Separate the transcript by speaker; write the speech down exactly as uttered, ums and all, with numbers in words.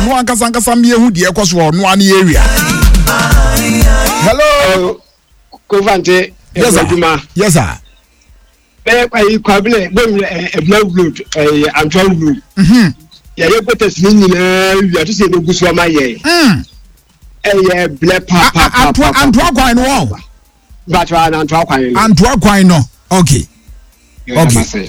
Speaker 1: no ankasa ankasa me ehu de ekoso no an area. Hello.
Speaker 2: Kovante.
Speaker 1: Yes sir. Yes sir.
Speaker 2: Eh kwai kwabele bom e blood road eh Antwan road.
Speaker 1: Mhm.
Speaker 2: Ya ye potes ni nyina wi ato se no guso ma ye.
Speaker 1: Mm.
Speaker 2: Eh ye ble pa pa pa.
Speaker 1: Antwa antwa kwan no.
Speaker 2: Batwa na antwa kwan no.
Speaker 1: Antwa kwan no. Okay. Okay.